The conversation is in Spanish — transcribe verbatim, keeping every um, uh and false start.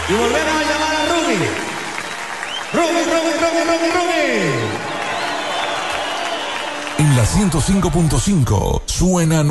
Y volvemos a llamar a Rumi. Rumi, Rumi, Rumi, Rumi, Rumi. En la ciento cinco punto cinco suena